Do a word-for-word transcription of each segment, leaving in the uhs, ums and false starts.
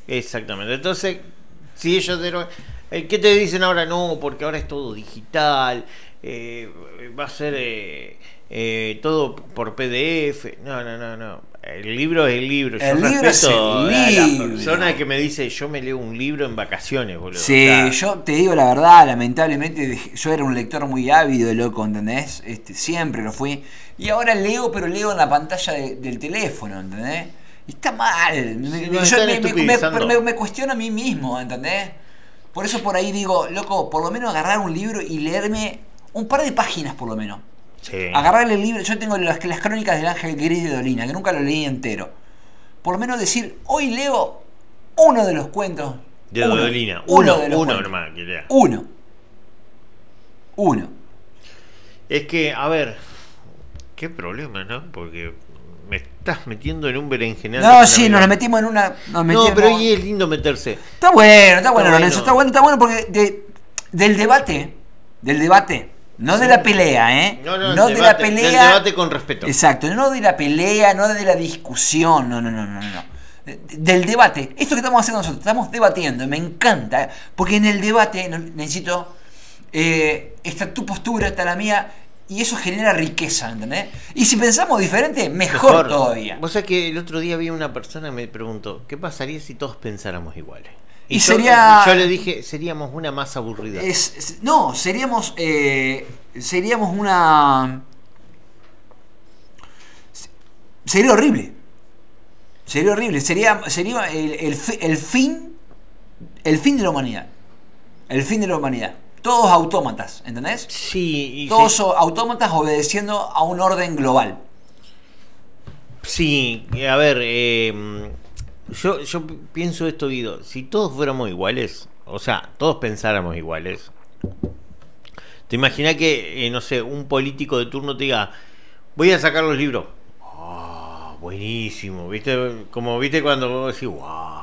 Exactamente. Entonces, si ellos... Eh, ¿qué te dicen ahora? No, porque ahora es todo digital, eh, va a ser eh, eh, todo por P D F. No, no, no, no. El libro es el libro. El yo libro respeto es el a libro. la persona que me dice, yo me leo un libro en vacaciones, boludo. Sí, o sea, yo te digo la verdad, lamentablemente yo era un lector muy ávido, loco, ¿entendés? Este, siempre lo fui. Y ahora leo, pero leo en la pantalla de, del teléfono, ¿entendés? Y está mal. Sí, yo están me, me, estupidizando. me, me cuestiono a mí mismo, ¿entendés? Por eso por ahí digo, loco, por lo menos agarrar un libro y leerme un par de páginas por lo menos. Sí. Agarrarle el libro, yo tengo las, las crónicas del Ángel Gris de Dolina, que nunca lo leí entero. Por lo menos decir, hoy leo uno de los cuentos. De uno, Dolina. Uno, Uno, de los uno cuentos. hermano, que lea. Uno. Uno. Es que, a ver, qué problema, ¿no? Porque me estás metiendo en un berenjenal. No, sí, nos lo metimos en una... Nos metimos... No, pero ahí es lindo meterse. Está bueno, está bueno, Está Lorenzo, bueno. está bueno, está bueno porque de, del debate, del debate, no Sí. de la pelea, ¿eh? No, no, no el de debate, la pelea. del debate con respeto. Exacto, no de la pelea, no de la discusión, no, no, no, no, no. De- Del debate, esto que estamos haciendo nosotros, estamos debatiendo, me encanta, porque en el debate no- necesito, eh, está tu postura, está la mía, y eso genera riqueza, ¿entendés? Y si pensamos diferente, mejor, Mejor. todavía. Vos sabés que el otro día vi una persona que me preguntó, ¿qué pasaría si todos pensáramos iguales? Y yo, sería- yo le dije, seríamos una masa aburrida. Es, es- no, seríamos, eh, seríamos una... Sería horrible. Sería horrible. Sería, sería el, el, fi- el fin, el fin de la humanidad. El fin de la humanidad. Todos autómatas, ¿entendés? Sí, y Todos sí, o- autómatas obedeciendo a un orden global. sí, a ver, eh, yo, yo pienso esto, Guido, si todos fuéramos iguales, o sea, todos pensáramos iguales, te imaginas que, eh, no sé, un político de turno te diga, voy a sacar los libros. Ah, buenísimo, ¿viste? Como viste cuando vos decís, wow.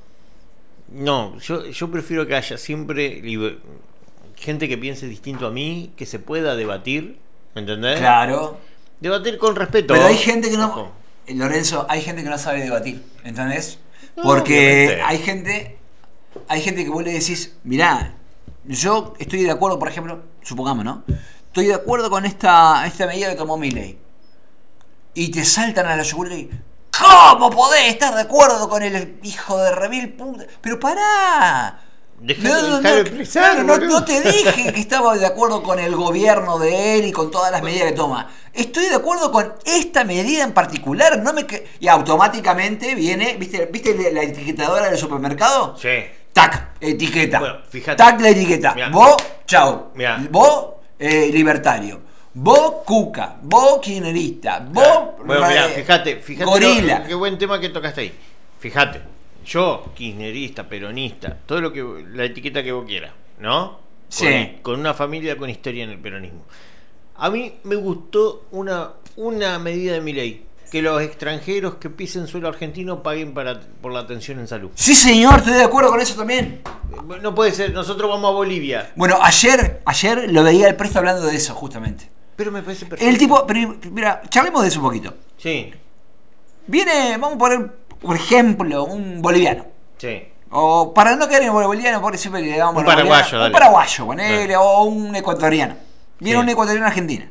No, yo, yo prefiero que haya siempre liber- gente que piense distinto a mí, que se pueda debatir, ¿entendés? Claro. Debatir con respeto. Pero hay gente que no... Ojo. Eh, Lorenzo, hay gente que no sabe debatir, ¿entendés? No, Porque obviamente. hay gente... Hay gente que vos le decís, mirá, yo estoy de acuerdo, por ejemplo, supongamos, ¿no? Estoy de acuerdo con esta, esta medida que tomó Milei. Y te saltan a la yugular y... ¿Cómo podés estar de acuerdo con el hijo de remil puta? Pero pará. Dejalo- dejalo expresar, claro, no, boludo. no te dije que estaba de acuerdo con el gobierno de él y con todas las medidas que toma. Estoy de acuerdo con esta medida en particular. No me que... Y automáticamente viene, ¿viste, ¿viste la etiquetadora del supermercado? Sí. Tac, etiqueta. Bueno, fíjate. Tac, la etiqueta. Mirá. Vos, chau. Mirá. Vos, eh, libertario. Vos, cuca. Vos, kirchnerista. Vos, Claro. Bueno, ra- mirá, fíjate, fíjate. gorila. lo- qué buen tema que tocaste ahí. Fíjate. Yo, kirchnerista, peronista, todo lo que la etiqueta que vos quieras, ¿no? Sí. Con, con una familia con historia en el peronismo. A mí me gustó una, una medida de mi ley, que los extranjeros que pisen suelo argentino paguen para, por la atención en salud. Sí, señor, estoy de acuerdo con eso también. No puede ser, nosotros vamos a Bolivia. Bueno, ayer, ayer lo veía el Presto hablando de eso, justamente. Pero me parece perfecto. El tipo, pero, mira, charlemos de eso un poquito. Sí, Viene, vamos a poner, por ejemplo, un boliviano. sí. O para no caer en boliviano, porque siempre le damos Un a los paraguayo, bolivianos, dale. un paraguayo, ponele, o un ecuatoriano. Viene Sí. un ecuatoriano a Argentina.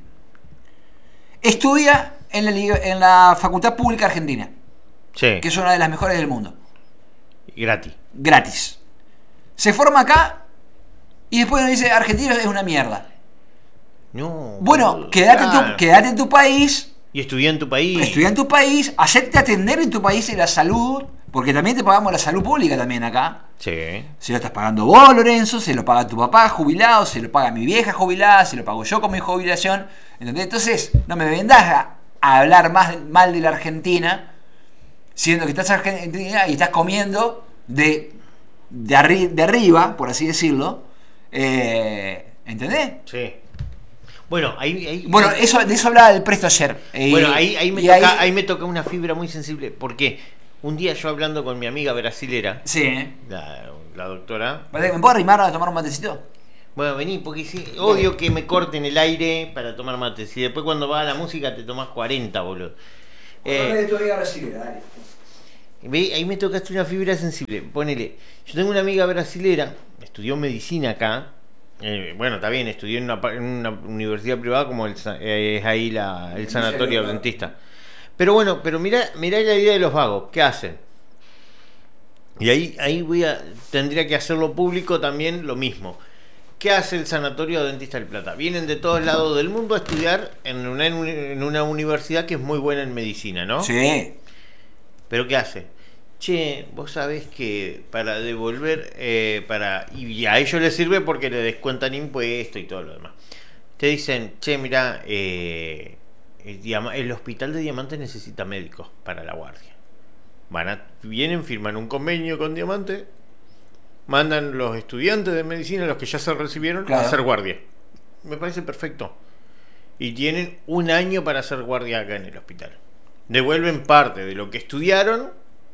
Estudia en la, li- en la Facultad Pública Argentina, Sí. que es una de las mejores del mundo. Gratis. Gratis. Se forma acá y después nos dice, Argentina es una mierda. No. Bueno, boludo, quédate en, claro. tu, quédate en tu país, Y estudié en tu país. estudia en tu país, hacerte atender en tu país en la salud, porque también te pagamos la salud pública también acá. Sí. Se lo estás pagando vos, Lorenzo, se lo paga tu papá jubilado, se lo paga mi vieja jubilada, se lo pago yo con mi jubilación. ¿Entendés? Entonces, no me vendas a, a hablar más mal de la Argentina, siendo que estás en Argentina y estás comiendo de, de, arri- de arriba, por así decirlo. Eh, ¿Entendés? Sí. Bueno, ahí, ahí Bueno, eso, de eso hablaba el Presto ayer. Eh, bueno, ahí, ahí me y toca, ahí... me toca una fibra muy sensible. Porque un día yo hablando con mi amiga brasilera, Sí, ¿eh? la, la doctora. ¿Me puedo arrimar a tomar un matecito? Bueno, vení, porque sí, odio que me corten el aire para tomar mates. Y después cuando va la música te tomás cuarenta, boludo. Eh, de tu amiga brasilera, dale. Ve, ahí me tocaste una fibra sensible. Ponele, yo tengo una amiga brasilera, estudió medicina acá. Eh, bueno, está bien, estudió en una, en una universidad privada como el, eh, es ahí la, el sanatorio dentista. Pero bueno, pero mirá, mirá la vida de los vagos, ¿qué hacen? Y ahí, ahí voy a, tendría que hacerlo público también lo mismo. ¿Qué hace el Sanatorio Dentista del Plata? Vienen de todos lados del mundo a estudiar en una, en una universidad que es muy buena en medicina, ¿no? Sí. ¿Pero qué hace? Che, vos sabés que para devolver, eh, para y a ellos les sirve porque le descuentan impuestos y todo lo demás. Te dicen, che, mirá, eh, el, diama, el hospital de Diamante necesita médicos para la guardia. Van a, vienen, firman un convenio con Diamante, mandan los estudiantes de medicina, los que ya se recibieron, claro, a hacer guardia. Me parece perfecto. Y tienen un año para hacer guardia acá en el hospital. Devuelven parte de lo que estudiaron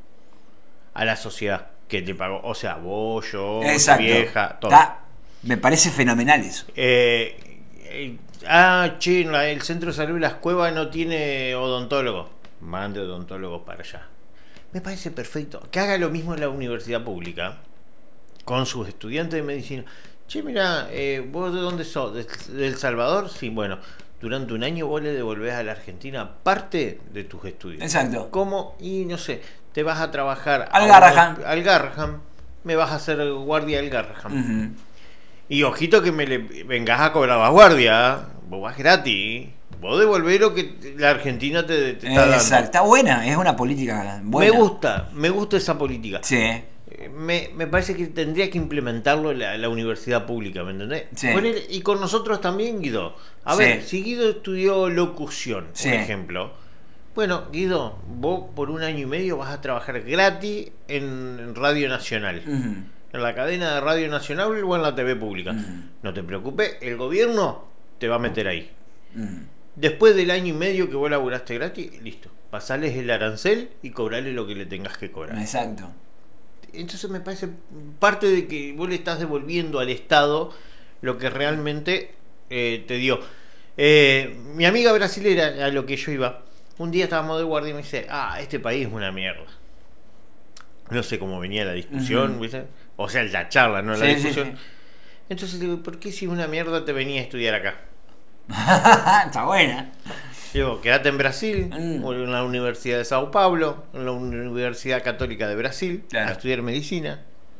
a la sociedad que te pagó. O sea, vos, yo, tu vieja, todo. Ta, me parece fenomenal eso. Eh, eh, ah, che, el centro de salud de Las Cuevas no tiene odontólogo. Mande odontólogos para allá. Me parece perfecto. Que haga lo mismo en la universidad pública con sus estudiantes de medicina. Che, mira, eh, ¿vos de dónde sos? ¿De, de El Salvador? Sí, bueno, durante un año vos le devolvés a la Argentina parte de tus estudios. Exacto. ¿Cómo? Y no sé, te vas a trabajar al Garrahan. Al Garrahan. Me vas a hacer guardia al Garrahan. Uh-huh. Y ojito que me le vengas a cobrar la guardia. Vos vas gratis. Vos devolvés lo que la Argentina te, te está Exacto. dando. Está buena, es una política buena. Me gusta, me gusta esa política. Sí. Me, me parece que tendría que implementarlo la, la universidad pública, ¿me entendés? Sí. Poner, y con nosotros también, Guido. A sí. ver, si Guido estudió locución, sí. por ejemplo. Bueno, Guido, vos por un año y medio vas a trabajar gratis en, en Radio Nacional. Uh-huh. En la cadena de Radio Nacional o en la T V pública. Uh-huh. No te preocupes, el gobierno te va a meter ahí. Uh-huh. Después del año y medio que vos laburaste gratis, listo. Pasales el arancel y cobrale lo que le tengas que cobrar. Exacto. Entonces me parece parte de que vos le estás devolviendo al Estado lo que realmente eh, te dio. Eh, mi amiga brasilera, a lo que yo iba, un día estábamos de guardia y me dice, ah, este país es una mierda. No sé cómo venía la discusión, uh-huh. ¿viste? O sea, la charla, no la sí, discusión. Sí, sí. Entonces le digo, ¿por qué si es una mierda te venía a estudiar acá? Está buena. Digo, quédate en Brasil, mm. o en la Universidad de Sao Paulo, en la Universidad Católica de Brasil, claro, a estudiar medicina.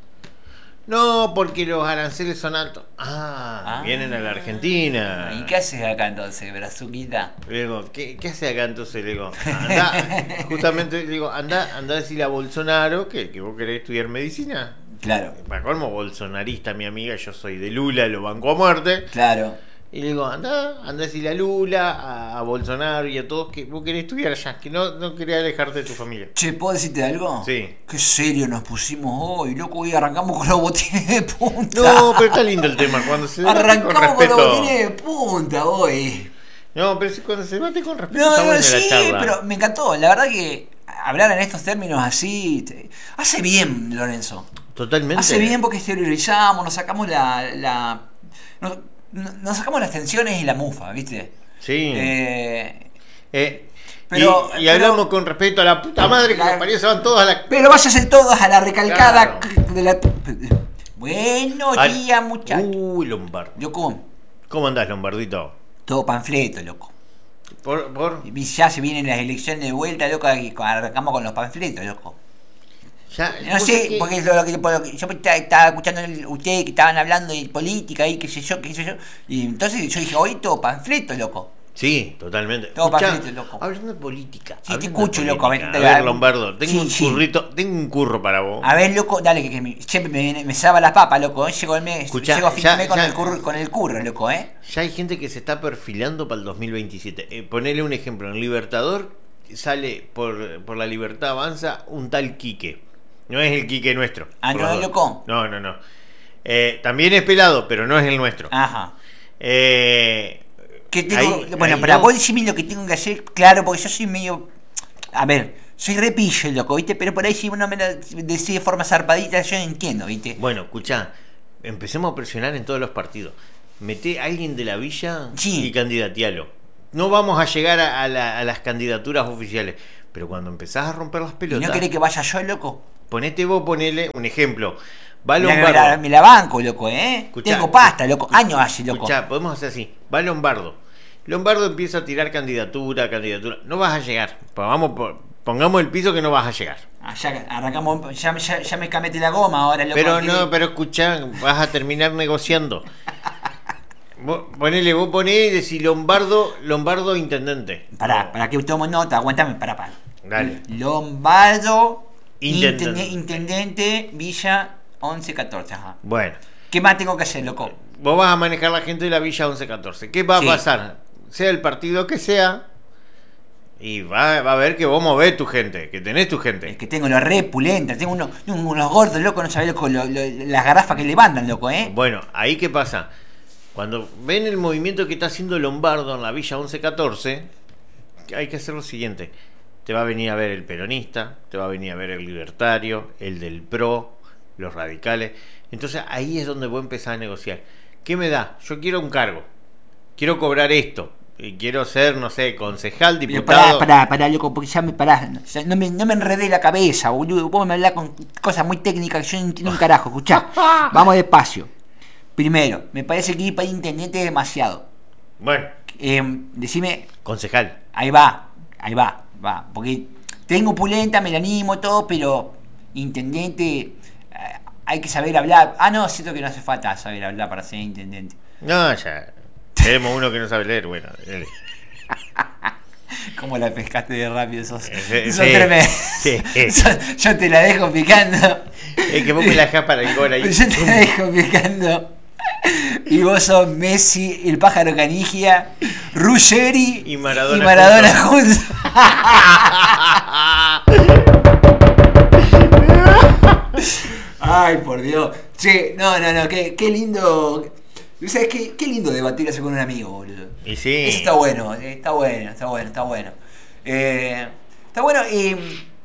No, porque los aranceles son altos. Ah, ah, vienen a la Argentina. ¿Y qué haces acá entonces, Brazuquita? Le digo, ¿qué, qué haces acá entonces? Le digo, anda, justamente le digo, anda, anda a decirle a Bolsonaro que, que vos querés estudiar medicina. Claro. Para colmo, bolsonarista, mi amiga, yo soy de Lula, lo banco a muerte. Claro. Y le digo, anda, anda a decirle a Lula, a, a Bolsonaro y a todos que vos querés estudiar allá, que no, no querés alejarte de tu familia. Che, ¿puedo decirte algo? Sí. Qué serio nos pusimos hoy, loco, hoy arrancamos con los botines de punta. No, pero está lindo el tema, cuando se debate arrancamos con respeto. Con los botines de punta hoy. No, pero cuando se debate con respeto no, está no, buena sí, la charla. Pero me encantó, la verdad que hablar en estos términos así, te, hace bien, Lorenzo. Totalmente. Hace bien porque exteriorizamos, nos sacamos la... la nos, nos sacamos las tensiones y la mufa, ¿viste? Sí. Eh, eh, pero, y, y pero, hablamos con respeto a la puta madre la, que nos parió, se van todos a la... Pero váyanse todos a la recalcada, claro, de la... Buenos Al... días, muchachos. Uy, Lombardo. ¿Cómo? ¿Cómo andás, Lombardito? Todo panfleto, loco. ¿Por? por... Ya se vienen las elecciones de vuelta, loco, y arrancamos con los panfletos, loco. Ya, no sé, que... porque lo, lo, que, lo que yo estaba escuchando ustedes que estaban hablando de política y qué sé yo, qué sé yo. Y entonces yo dije, hoy todo panfleto, loco. Sí, totalmente. Todo panfleto, loco. Hablando de política. Sí, te escucho, política. loco. A ver, a ver Lombardo, tengo sí, un sí. currito, tengo un curro para vos. A ver, loco, dale, que, que me, siempre me, me salva la papa, loco. ¿eh? Llego, el mes, Escuchá, llego a fin ya, de mes con, ya, el curro, con el curro, loco, ¿eh? Ya hay gente que se está perfilando para el dos mil veintisiete. Eh, ponele un ejemplo. En Libertador sale por, por la Libertad Avanza un tal Quique. No es el Quique nuestro. Ah, ¿no es loco? No, no, no. Eh, también es pelado, pero no es el nuestro. Ajá. Eh, ¿Qué tengo? ahí, bueno, ahí para no. vos decirme lo que tengo que hacer, claro, porque yo soy medio... A ver, soy repillo, loco, ¿viste? Pero por ahí si uno me lo decide de forma zarpadita, yo no entiendo, ¿viste? Bueno, escuchá, empecemos a presionar en todos los partidos. Meté a alguien de la villa sí. y candidatealo. No vamos a llegar a, a, la, a las candidaturas oficiales, Pero cuando empezás a romper las ¿Y pelotas, no querés que vaya yo, loco? ponete vos, ponele un ejemplo. Va Mirá que Lombardo. me, la, me la banco, loco, ¿eh? Escuchá, Tengo pasta, loco. Años hace, loco. Escuchá, podemos hacer así. Va Lombardo. Lombardo empieza a tirar candidatura, candidatura. No vas a llegar. Pues vamos, por- pongamos el piso que no vas a llegar. Ah, ya arrancamos, ya, ya, ya me camete la goma ahora, loco. Pero aquí. no, pero escuchá, vas a terminar negociando. Vos, ponele, vos ponés y decís Lombardo, Lombardo intendente. Pará, No, para que tomo nota, aguantame, pará, pará. Dale. Lombardo, Intendente. intendente, intendente Villa once catorce, ajá. Bueno, ¿Qué más tengo que hacer, loco? vos vas a manejar la gente de la Villa once catorce. ¿Qué va Sí. a pasar? Sea el partido que sea, y va, va a ver que vos movés tu gente, que tenés tu Es gente. que tengo los re pulentas, tengo unos, unos gordos, loco, no sabés, loco, lo- lo- las garrafas que levantan, loco, ¿eh? Bueno, ahí qué pasa. Cuando ven el movimiento que está haciendo Lombardo en la Villa once catorce, hay que hacer lo siguiente. Te va a venir a ver el peronista, te va a venir a ver el libertario, el del PRO, los radicales. Entonces ahí es donde voy a empezar a negociar. ¿Qué me da? Yo quiero un cargo. Quiero cobrar esto. Y quiero ser, no sé, concejal, Pero diputado. pará, pará, pará, loco, porque ya me parás. Ya no, me, no me enredé la cabeza, boludo. Vos me hablás con cosas muy técnicas que yo no entiendo un carajo. Escuchá, vamos despacio. Primero, me parece que ir para intendente es demasiado. Bueno, Eh, decime, concejal. ahí va, ahí va, va. Porque tengo pulenta, me la animo, todo, pero intendente, eh, hay que saber hablar. Ah, no, siento que no hace falta saber hablar para ser intendente. No, ya. Tenemos uno que no sabe leer. Bueno, él. ¿Cómo la pescaste de rápido? Sos, Eh, sí, sos sí, tremendo. sí. Sos- yo te la dejo picando. Es que vos me la dejás para el gol ahí. Yo te la dejo picando. Y vos sos Messi, el pájaro canigia, Ruggeri Y Maradona y Maradona juntos. Ay, por Dios. Che, no, no, no, qué, qué lindo. ¿Sabes qué? Qué lindo debatir eso con un amigo, boludo. Y sí. Eso está bueno, eh, está bueno, está bueno, está bueno. Eh, está bueno y.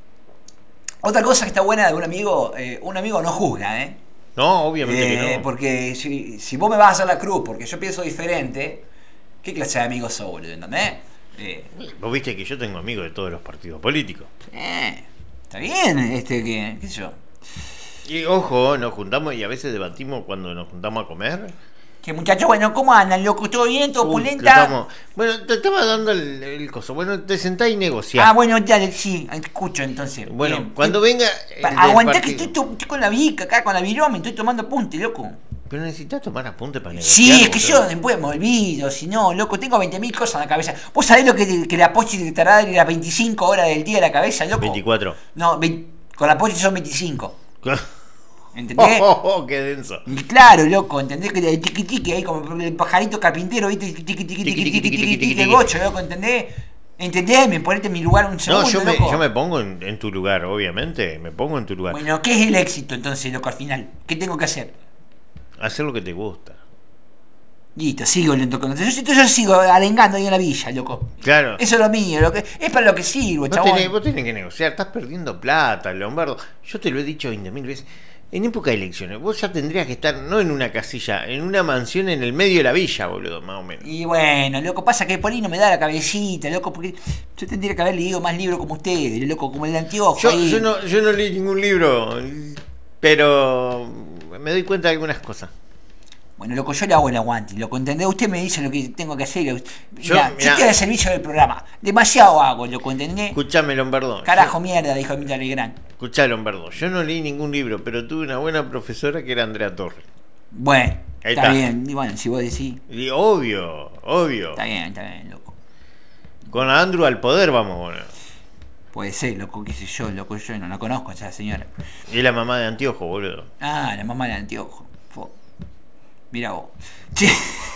Otra cosa que está buena de un amigo, eh, un amigo no juzga, ¿eh? No, obviamente Eh, que no. Porque si, si vos me vas a hacer la cruz porque yo pienso diferente, ¿qué clase de amigo sos, boludo? ¿Entendés? Eh, Vos viste que yo tengo amigos de todos los partidos políticos. eh, está bien, este, que, qué sé yo. Y ojo, nos juntamos y a veces debatimos cuando nos juntamos a comer. Que muchachos, bueno, ¿cómo andan, loco? ¿Todo bien? ¿Todo Uy, pulenta? que estamos- Bueno, te estaba dando el, el coso. Bueno, te sentás y negociás. Ah, bueno, dale, sí, escucho entonces. Bueno, Bien. cuando venga. el Pa- del Aguantá que partido. estoy, to- estoy con la bica acá, con la viroma, estoy tomando apunte, loco. Pero necesitas tomar apunte para negociar. Sí, es que boludo. yo después me olvido, si no, loco, tengo veinte mil cosas en la cabeza. ¿Vos sabés lo que, que la pochi te tarda de las veinticinco horas del día en la cabeza, loco? veinticuatro. No, vein- con la pochi son veinticinco. ¿Entendés? Oh, oh, oh, qué denso. Y claro, loco, ¿entendés? Que el tiqui tiqui ahí como el pajarito carpintero, ¿viste? Tiqui tiqui tiqui tiqui tiqui tiqui tiqui el bocho, loco, ¿entendés? ¿Entendés? Ponete en mi lugar un segundo, No, yo me, loco. yo me pongo en, en tu lugar, obviamente. Me pongo en tu lugar. Bueno, ¿qué es el éxito entonces, loco, al final? ¿Qué tengo que hacer? Hacer lo que te gusta. Listo, sigo lento con yo, yo, yo sigo arengando ahí en la villa, loco. Claro. Eso es lo mío, lo que, es para lo que sirvo, Vos chabón. tenés, vos tenés que negociar, estás perdiendo plata, Lombardo. Yo te lo he dicho veinte mil veces. En época de elecciones, vos ya tendrías que estar, no en una casilla, en una mansión en el medio de la villa, boludo, más o menos. Y bueno, loco, pasa que por ahí no me da la cabecita, loco, porque yo tendría que haber leído más libros como ustedes, loco, como el de anteojo. Yo, ahí. yo, no, yo no leí ningún libro, pero me doy cuenta de algunas cosas. Bueno, loco, yo le hago el aguante, loco, ¿entendés? Usted me dice lo que tengo que hacer. Mirá, Yo, yo, mirá. estoy al servicio del programa. Demasiado hago, loco, ¿entendés? Escuchame, Lombardo. Carajo, mierda, dijo Emilio Legrand. Escuchá, Lombardo. Yo no leí ningún libro, pero tuve una buena profesora que era Andrea Torres. Bueno, Ahí está, está. bien. Y bueno, si vos decís, Y obvio, obvio. está bien, está bien, loco. Con Andrew al poder vamos, bueno. Puede ser, loco, qué sé yo, loco, yo no la conozco a esa señora. Y es la mamá de Antiojo, boludo. Ah, la mamá de anteojo. Fo. Mira vos. Che.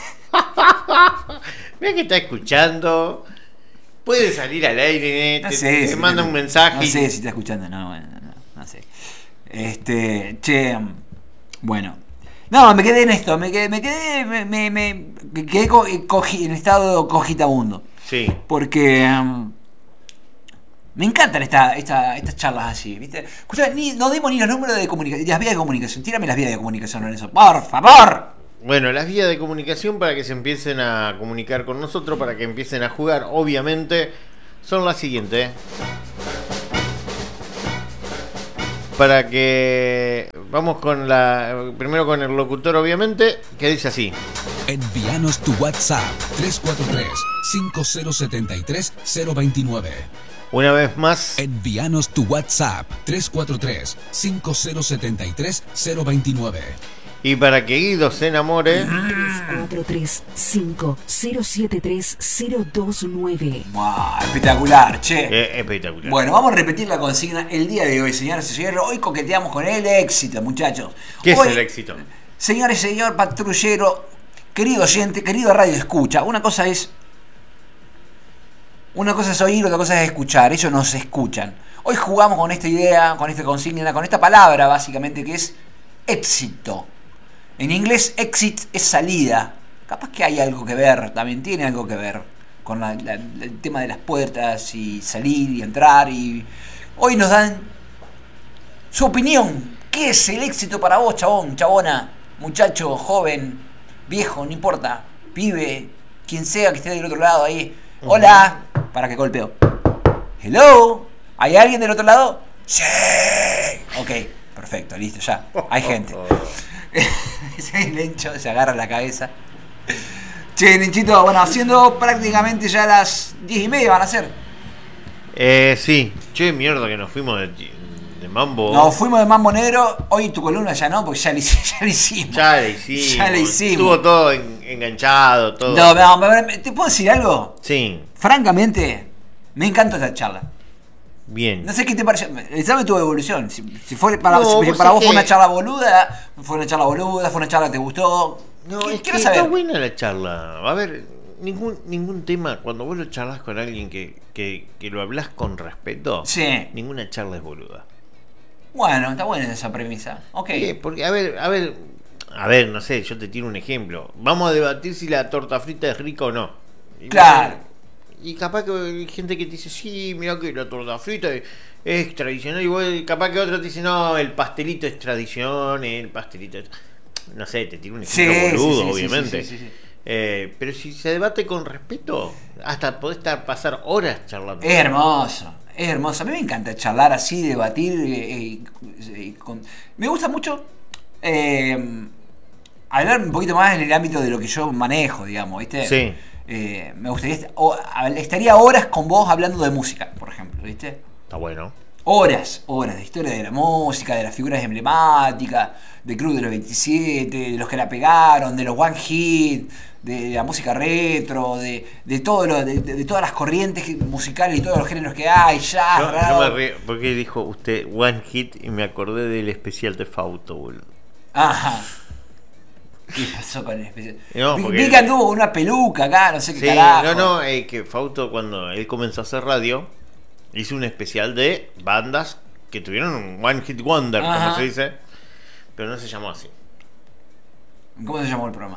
Mira que está escuchando. Puede salir al aire, No te, sé, te si manda te- un mensaje. No y- sé si está escuchando, no, bueno, no, no sé. Este, che, bueno. No, me quedé en esto, me quedé, me quedé, me, me, me- me quedé co- cogi- en estado cogitabundo. Sí. Porque um, me encantan esta, esta, estas charlas así, ¿viste? Escuchá, ni, no demos ni los números de comunicación, las vías de comunicación, tírame las vías de comunicación, Lorenzo, por favor. Bueno, las vías de comunicación para que se empiecen a comunicar con nosotros, para que empiecen a jugar, obviamente, son las siguientes. Para que... Vamos con la... Primero con el locutor, obviamente, que dice así. Envíanos tu WhatsApp tres cuatro tres, cinco cero siete tres, cero dos nueve. Una vez más. Envíanos tu WhatsApp tres cuatro tres, cinco cero siete tres, cero dos nueve. Y para que Guido se enamore. tres cuatro tres, cinco cero siete tres, cero dos nueve. Wow, espectacular, che. Eh, espectacular. Bueno, vamos a repetir la consigna el día de hoy, señores y señores. Hoy coqueteamos con el éxito, muchachos. ¿Qué Hoy, es el éxito? Señores y señor patrullero, querido oyente, querido radio escucha, una cosa es... Una cosa es oír, otra cosa es escuchar. Ellos nos escuchan. Hoy jugamos con esta idea, con esta consigna, con esta palabra, básicamente, que es éxito. En inglés, exit es salida. Capaz que hay algo que ver, también tiene algo que ver con la, la, el tema de las puertas y salir y entrar. Y hoy nos dan su opinión. ¿Qué es el éxito para vos, chabón, chabona, muchacho, joven, viejo, no importa, pibe, quien sea que esté del otro lado ahí? Hola, para que golpeo. Hello, ¿hay alguien del otro lado? Sí. Ok, perfecto, listo, ya. Hay gente. Ese Lencho se agarra la cabeza. Che, Lenchito, bueno, haciendo prácticamente ya las diez y media van a ser. Eh, sí. Che, mierda que nos fuimos de, de mambo. Nos fuimos de mambo negro. Hoy tu columna ya no, porque ya la hicimos. Ya la hicimos. Ya la hicimos. Ya la hicimos. Estuvo todo en, enganchado, todo. No, no, no, ¿te puedo decir algo? Sí. Francamente, me encantó esta charla. Bien. No sé qué te pareció. ¿Sabes tu evolución? Si, si fue para, No, si vos para vos sabés fue una que- charla boluda, fue una charla boluda, fue una charla que te gustó. No, ¿Qué- es que quiero está saber. buena la charla. A ver, ningún ningún tema, cuando vos lo charlas con alguien que, que, que lo hablas con respeto, Sí. ninguna charla es boluda. Bueno, está buena esa premisa. Ok. Sí, porque, a ver, a ver, a ver, no sé, yo te tiro un ejemplo. Vamos a debatir si la torta frita es rica o no. Y Claro. Y capaz que hay gente que te dice, sí, mira que la torta frita es, es tradicional. Y vos, capaz que otro te dice, no, el pastelito es tradición, el pastelito es... No sé, te tiro un Sí, ejemplo sí, boludo, sí, sí, obviamente. sí, sí, sí. Eh, pero si se debate con respeto, hasta podés estar, pasar horas charlando. Es hermoso, es hermoso. A mí me encanta charlar así, debatir. eh, eh, eh, con... Me gusta mucho eh, hablar un poquito más en el ámbito de lo que yo manejo, digamos, ¿viste? Sí. Eh, me gustaría, est- o- a- estaría horas con vos hablando de música, por ejemplo, ¿viste? Está bueno. Horas, horas de historia de la música, de las figuras emblemáticas, del Club de los veintisiete, de los que la pegaron, de los One Hit, de la música retro, de, de, todo lo, de, de- de todas las corrientes musicales y todos los géneros que hay, jazz, Yo, rap. yo me río porque dijo usted One Hit y me acordé del especial de Fausto, boludo. Ajá. ¿Qué pasó con el especial? No, Vi, porque- vi que anduvo con una peluca acá, no sé qué Sí, carajo. no, no, eh, que Fausto cuando él comenzó a hacer radio hizo un especial de bandas que tuvieron un One Hit Wonder, Ajá. como se dice, pero no se llamó así. ¿Cómo se llamó el programa?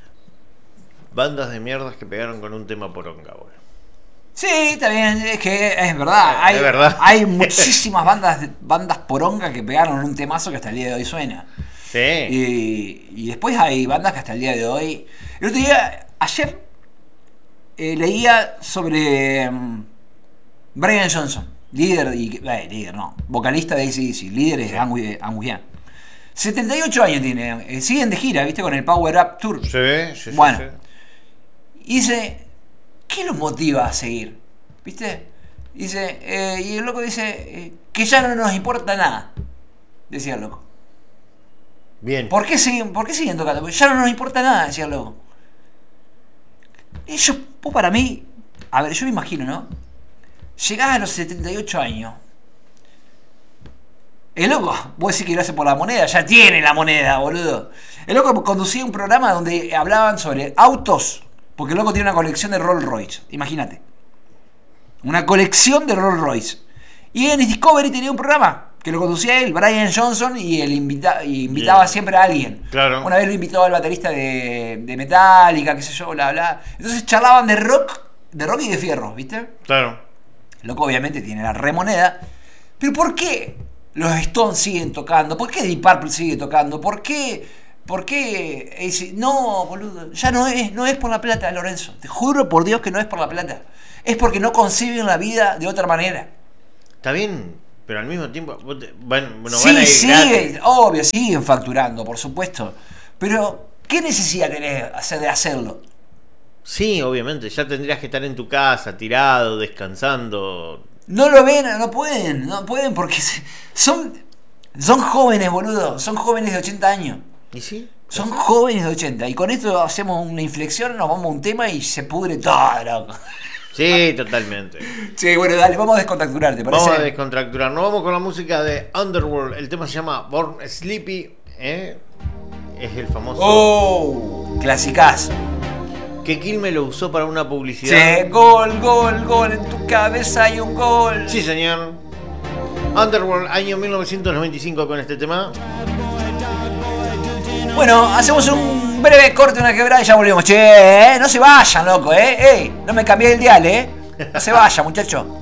Bandas de mierdas que pegaron con un tema poronga, boludo. Sí, está bien, es que es verdad. Hay, Es verdad. hay muchísimas bandas bandas poronga que pegaron un temazo que hasta el día de hoy suena. Sí. Y, y después hay bandas que hasta el día de hoy. El otro día, ayer, eh, leía sobre mm, Brian Johnson, líder, y, eh, líder no, vocalista de A C D C, líder es Angus, Angus Young. setenta y ocho años tiene, eh, siguen de gira, ¿viste? Con el Power Up Tour. Sí, sí, sí, Bueno. sí. Y dice, ¿qué los motiva a seguir? ¿Viste? Dice, eh, y el loco dice, eh, que ya no nos importa nada. Decía el loco. Bien. ¿Por qué siguen, por qué siguen tocando? Porque ya no nos importa nada, decía el loco. Y yo, vos para mí, a ver, yo me imagino, ¿no? Llegás a los setenta y ocho años. El loco, vos decís que lo hace por la moneda, ya tiene la moneda, boludo. El loco conducía un programa donde hablaban sobre autos, porque el loco tiene una colección de Rolls Royce, imagínate. Una colección de Rolls Royce. Y en Discovery tenía un programa que lo conducía él, Brian Johnson, y él invita, y invitaba Bien. siempre a alguien. Claro. Una vez lo invitó al baterista de, de Metallica, qué sé yo, bla, bla. Entonces charlaban de rock, de rock y de fierro, ¿viste? Claro. El loco obviamente tiene la remoneda. Pero ¿por qué los Stones siguen tocando? ¿Por qué Deep Purple sigue tocando? ¿Por qué? ¿Por qué? Ese- no, boludo. Ya no es, no es por la plata, Lorenzo. Te juro por Dios que no es por la plata. es porque no conciben la vida de otra manera. Está bien, pero al mismo tiempo, vos te- bueno, bueno, Sí, van a ir siguen, gratis. obvio, siguen facturando, por supuesto. Pero, ¿qué necesidad tenés hacer de hacerlo? Sí, obviamente, ya tendrías que estar en tu casa, tirado, descansando. No lo ven, no pueden, no pueden porque se- son, son jóvenes, boludo. Son jóvenes de ochenta años. ¿Y sí? Son jóvenes de ochenta. Y con esto hacemos una inflexión, nos vamos a un tema y se pudre todo, loco. Sí, totalmente. Sí, bueno, dale, vamos a descontracturar, ¿te parece? Vamos a descontracturar. Nos vamos con la música de Underworld. El tema se llama Born Sleepy. ¿eh? Es el famoso. ¡Oh! Clasicazo. Que Quilmes lo usó para una publicidad. Sí, gol, gol, gol. En tu cabeza hay un gol. Sí, señor. Underworld, año mil novecientos noventa y cinco con este tema. Bueno, hacemos un breve corte, una quebrada y ya volvemos. Che, ¿eh? No se vayan, loco, ¿eh? ¡Ey! No me cambié el dial, ¿eh? No se vayan, muchachos.